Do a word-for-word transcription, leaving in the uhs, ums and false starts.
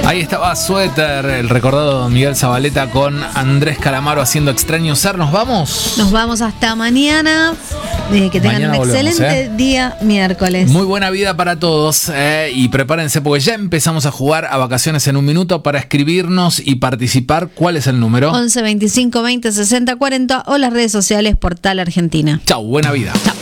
Ahí estaba Suéter, el recordado Miguel Zabaleta con Andrés Calamaro haciendo Extraño Ser. ¿Nos vamos? Nos vamos hasta mañana. Eh, que tengan Mañana un volvemos, excelente ¿eh? día miércoles. Muy buena vida para todos eh, y prepárense porque ya empezamos a jugar a Vacaciones en un Minuto. Para escribirnos y participar, ¿cuál es el número? once veinticinco veinte sesenta cuarenta o las redes sociales Portal Argentina. Chau, buena vida. Chau.